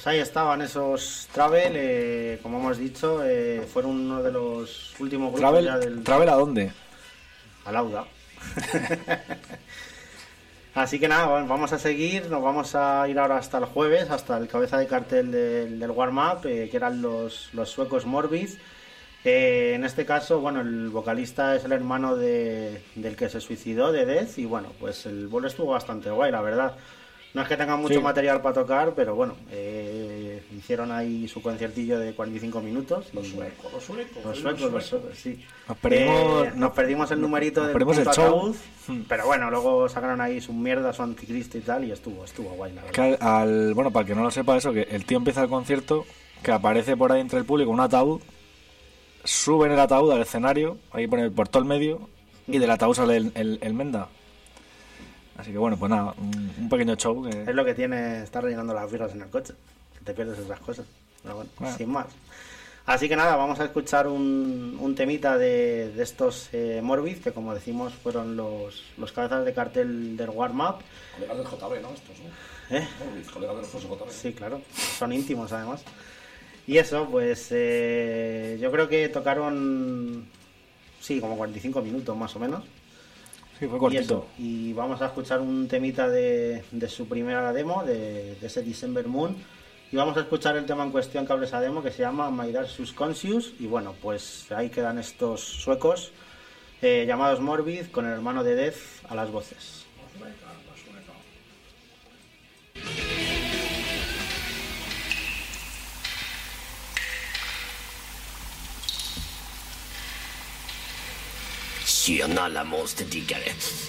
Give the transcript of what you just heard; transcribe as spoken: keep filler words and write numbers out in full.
Pues ahí estaban esos Travel, eh, como hemos dicho, eh, fueron uno de los últimos grupos ¿Travel, ya del... ¿Travel a dónde? A Lauda. Así que nada, vamos a seguir, nos vamos a ir ahora hasta el jueves, hasta el cabeza de cartel del, del warm-up, eh, que eran los, los suecos Morbid. Eh, en este caso, bueno, el vocalista es el hermano de, del que se suicidó, de Death, y bueno, pues el bolo estuvo bastante guay, la verdad. No es que tengan mucho Sí. material para tocar, pero bueno, eh, hicieron ahí su conciertillo de cuarenta y cinco minutos. Los suecos, los suecos. Los suecos, los suecos, sí. Nos perdimos, Eh, nos perdimos el numerito nos del perdimos el puto show. ataúd, pero bueno, luego sacaron ahí su mierda, su anticristo y tal, y estuvo, estuvo guay, la verdad. Que al, al- bueno, para el que no lo sepa eso, que el tío empieza el concierto, que aparece por ahí entre el público un ataúd, suben el ataúd al escenario, ahí pone por todo el medio, y del ataúd sale el, el, el Menda. Así que bueno, pues nada, un, un pequeño show que... Es lo que tiene estar rellenando las birras en el coche, que te pierdes esas cosas. Pero bueno, Bueno. sin más. Así que nada, vamos a escuchar un, un temita de, de estos eh, Morbid, que como decimos fueron los, los cabezas de cartel del warm-up. Colegas del J B, ¿no? Estos, ¿no? ¿Eh? Morbid, colegas de los J B. Sí, claro, son íntimos además. Y eso, pues eh, yo creo que tocaron, sí, como cuarenta y cinco minutos más o menos. Sí, fue Y, cortito. eso, y vamos a escuchar un temita de, de su primera demo, de, de ese December Moon. Y vamos a escuchar el tema en cuestión que abre esa demo, que se llama My Dark Subconscious. Y bueno, pues ahí quedan estos suecos eh, llamados Morbid, con el hermano de Death a las voces. Tjena alla monsterdiggare!